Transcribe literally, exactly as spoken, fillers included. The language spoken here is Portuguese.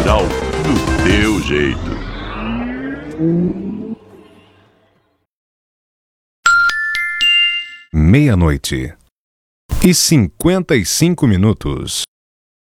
Rural do teu jeito. Meia-noite e cinquenta e cinco minutos.